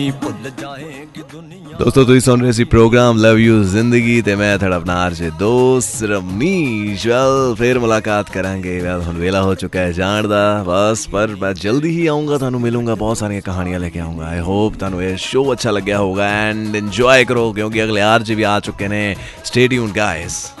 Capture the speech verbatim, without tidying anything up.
दोस्तों तुम सुन रहे सी प्रोग्राम लव यू जिंदगी ते मैं थोड़ा अपना आरजे दोस्त रमीश। वेल फिर मुलाकात करांगे। वेल हुण वेला हो चुका है जान दा बस, पर मैं जल्दी ही आऊँगा, थानू मिलूंगा, बहुत सारी कहानियां लेके आऊँगा। आई होप थानू ये शो अच्छा लग्या होगा एंड एंजॉय करो क्योंकि अगले आरजे भी आ चुके ने। Stay tuned guys.